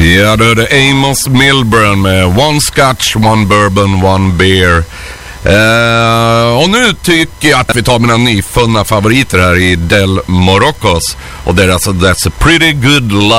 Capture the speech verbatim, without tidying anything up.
Ja, då är det Amos Milburn med One Scotch, One Bourbon, One Beer. Uh, och nu tycker jag att vi tar mina nyfunna favoriter här i Del Morocos. Och det är alltså That's a Pretty Good Life.